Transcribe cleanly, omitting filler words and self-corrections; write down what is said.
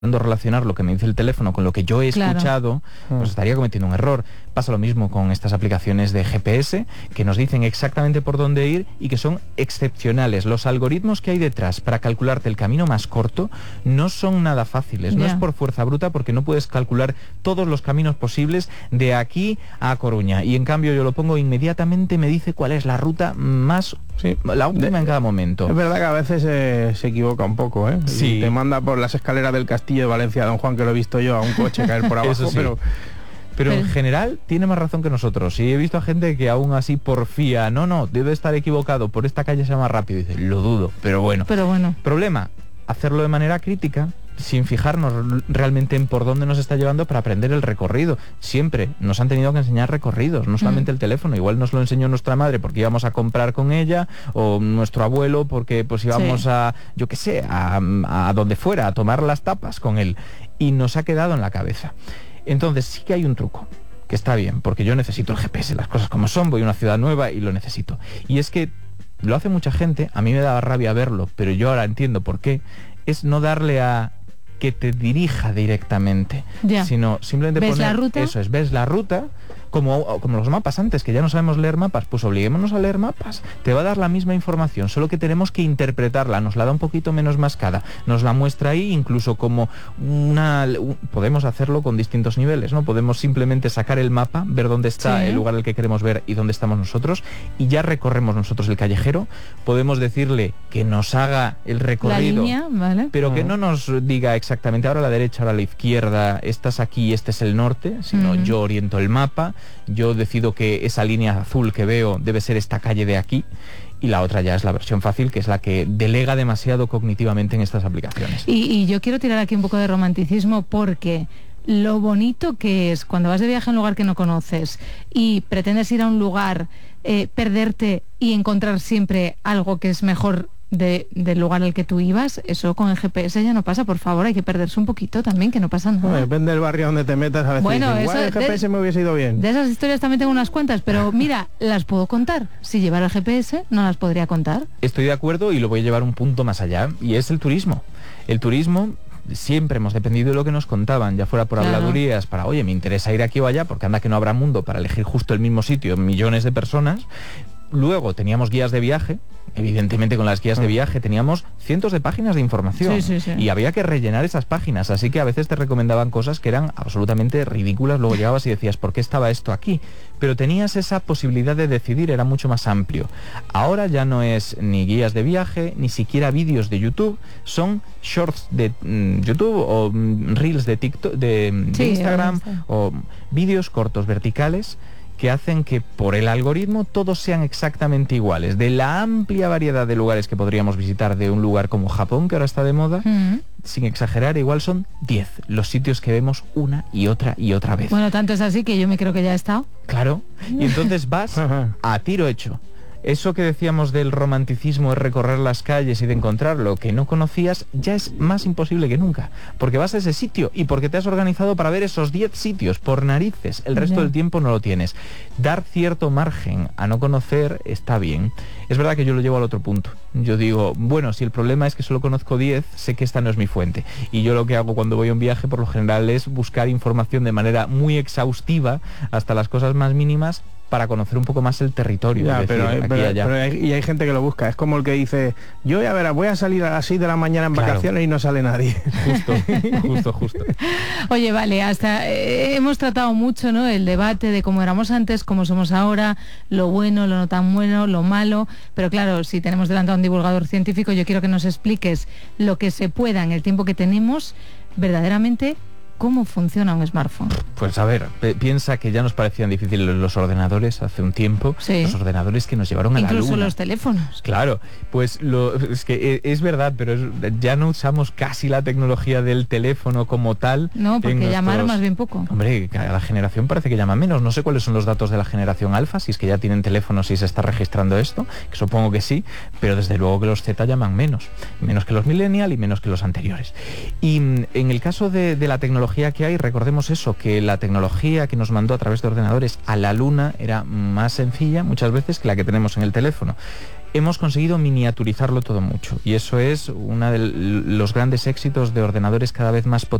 relacionar lo que me dice el teléfono con lo que yo he escuchado, pues estaría cometiendo un error. Pasa lo mismo con estas aplicaciones de GPS que nos dicen exactamente por dónde ir y que son excepcionales. Los algoritmos que hay detrás para calcularte el camino más corto no son nada fáciles. No es por fuerza bruta, porque no puedes calcular todos los caminos posibles de aquí a Coruña. Y en cambio yo lo pongo, inmediatamente me dice cuál es la ruta más... Sí, la última en cada momento. Es verdad que a veces se equivoca un poco, ¿eh? Sí. Y te manda por las escaleras del Castillo de Valencia, Don Juan, que lo he visto yo, a un coche caer por abajo. Eso sí. Pero en general tiene más razón que nosotros. Y he visto a gente que aún así porfía. No, debe estar equivocado. Por esta calle se va más rápido. Y dice, lo dudo, pero bueno. Problema, hacerlo de manera crítica, sin fijarnos realmente en por dónde nos está llevando para aprender el recorrido. Siempre nos han tenido que enseñar recorridos, no solamente el teléfono. Igual nos lo enseñó nuestra madre porque íbamos a comprar con ella, o nuestro abuelo porque pues íbamos a, yo qué sé, a donde fuera, a tomar las tapas con él. Y nos ha quedado en la cabeza. Entonces sí que hay un truco, que está bien, porque yo necesito el GPS, las cosas como son, voy a una ciudad nueva y lo necesito. Y es que lo hace mucha gente, a mí me da rabia verlo, pero yo ahora entiendo por qué, es no darle a que te dirija directamente, sino simplemente ¿ves poner la ruta? Eso es, ves la ruta, como los mapas antes, que ya no sabemos leer mapas, pues obliguémonos a leer mapas. Te va a dar la misma información, solo que tenemos que interpretarla, nos la da un poquito menos mascada, nos la muestra ahí, incluso como podemos hacerlo con distintos niveles, ¿no? Podemos simplemente sacar el mapa, ver dónde está el lugar al que queremos ver y dónde estamos nosotros, y ya recorremos nosotros el callejero. Podemos decirle que nos haga el recorrido, la línea, ¿vale? pero que no nos diga exactamente ahora a la derecha, ahora a la izquierda, estás aquí, este es el norte, sino yo oriento el mapa, yo decido que esa línea azul que veo debe ser esta calle de aquí, y la otra ya es la versión fácil, que es la que delega demasiado cognitivamente en estas aplicaciones. Y yo quiero tirar aquí un poco de romanticismo, porque lo bonito que es cuando vas de viaje a un lugar que no conoces y pretendes ir a un lugar, perderte y encontrar siempre algo que es mejor del lugar al que tú ibas, eso con el GPS ya no pasa. Por favor, hay que perderse un poquito también, que no pasa nada. Bueno, depende del barrio donde te metas, a veces bueno, igual el GPS me hubiese ido bien. De esas historias también tengo unas cuantas, pero mira, las puedo contar. Si llevara el GPS, no las podría contar. Estoy de acuerdo, y lo voy a llevar un punto más allá, y es el turismo. El turismo, siempre hemos dependido de lo que nos contaban, ya fuera por habladurías, para, oye, me interesa ir aquí o allá, porque anda que no habrá mundo para elegir justo el mismo sitio, millones de personas. Luego teníamos guías de viaje, evidentemente con las guías de viaje teníamos cientos de páginas de información, y había que rellenar esas páginas, así que a veces te recomendaban cosas que eran absolutamente ridículas. Luego llegabas y decías, ¿por qué estaba esto aquí? Pero tenías esa posibilidad de decidir, era mucho más amplio. Ahora ya no es ni guías de viaje, ni siquiera vídeos de YouTube, son shorts de YouTube o reels de TikTok, de Instagram, o vídeos cortos verticales, que hacen que por el algoritmo todos sean exactamente iguales. De la amplia variedad de lugares que podríamos visitar de un lugar como Japón, que ahora está de moda, sin exagerar, igual son 10 los sitios que vemos una y otra vez. Bueno, tanto es así que yo me creo que ya he estado. Claro, y entonces vas a tiro hecho. Eso que decíamos del romanticismo, es recorrer las calles y de encontrar lo que no conocías, ya es más imposible que nunca, porque vas a ese sitio y porque te has organizado para ver esos 10 sitios, por narices, el resto del tiempo no lo tienes. Dar cierto margen a no conocer está bien. Es verdad que yo lo llevo al otro punto. Yo digo, bueno, si el problema es que solo conozco 10, sé que esta no es mi fuente. Y yo lo que hago cuando voy a un viaje, por lo general, es buscar información de manera muy exhaustiva, hasta las cosas más mínimas, para conocer un poco más el territorio. Ya, decir, pero hay gente que lo busca. Es como el que dice, yo ya verás, voy a salir a las 6 de la mañana en vacaciones y no sale nadie. Justo. Oye, vale, hasta hemos tratado mucho, ¿no?, el debate de cómo éramos antes, cómo somos ahora, lo bueno, lo no tan bueno, lo malo, pero claro, si tenemos delante a un divulgador científico, yo quiero que nos expliques lo que se pueda en el tiempo que tenemos, verdaderamente, ¿cómo funciona un smartphone? Pues a ver, piensa que ya nos parecían difíciles los ordenadores hace un tiempo, los ordenadores que nos llevaron a la luna. Incluso los teléfonos. Claro, pues es que es verdad, pero ya no usamos casi la tecnología del teléfono como tal. No, porque llamar más bien poco. Hombre, cada generación parece que llama menos. No sé cuáles son los datos de la generación alfa, si es que ya tienen teléfonos y se está registrando esto, que supongo que sí, pero desde luego que los Z llaman menos que los millennial y menos que los anteriores. Y en el caso de la tecnología que hay, recordemos eso, que la tecnología que nos mandó a través de ordenadores a la luna era más sencilla muchas veces que la que tenemos en el teléfono. hemos conseguido miniaturizarlo todo mucho, y eso es uno de los grandes éxitos de ordenadores cada vez más potentes